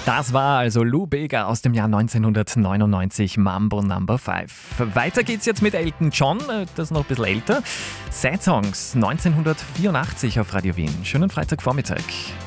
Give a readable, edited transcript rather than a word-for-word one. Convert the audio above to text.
Das war also Lou Bega aus dem Jahr 1999, Mambo Number 5. Weiter geht's jetzt mit Elton John, das ist noch ein bisschen älter. Sad Songs 1984 auf Radio Wien. Schönen Freitagvormittag.